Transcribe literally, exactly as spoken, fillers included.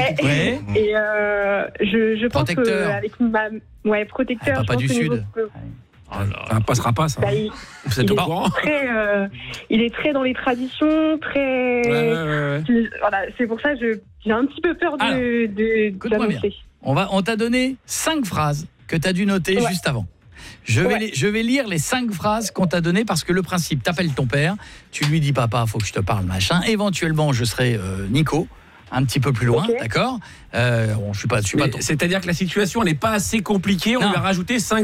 Ouais. Ouais. Et euh, je, je pense Protecteur. qu'avec ma. Ouais, protecteur. Ah, papa je pense du que Sud. niveau- Ça ne passera pas, ça. Bah, il, Vous êtes il au est courant? très, euh, il est très dans les traditions, très. Ouais, ouais, ouais, ouais. Je- Voilà, c'est pour ça que je, j'ai un petit peu peur de, Alors, de, écoute-moi bien. d'annoncer. On, va, on t'a donné cinq phrases que tu as dû noter Ouais. juste avant. Je vais, Ouais. les- je vais lire les cinq phrases qu'on t'a données parce que le principe, t'appelles ton père, tu lui dis papa, faut que je te parle, machin. Éventuellement, je serai euh, Nico, un petit peu plus loin, Ok. d'accord euh, bon, je suis pas, je suis pas Mais ton- C'est-à-dire que la situation n'est pas assez compliquée, on Non. lui a rajouté cinq